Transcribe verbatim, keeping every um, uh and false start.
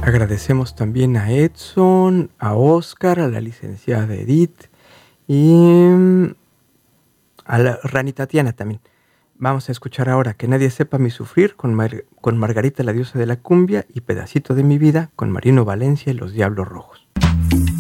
Agradecemos también a Edson, a Oscar, a la licenciada Edith y a la Rani Tatiana también. Vamos a escuchar ahora Que nadie sepa mi sufrir con, Mar- con Margarita la diosa de la cumbia y Pedacito de mi vida con Marino Valencia y los Diablos Rojos.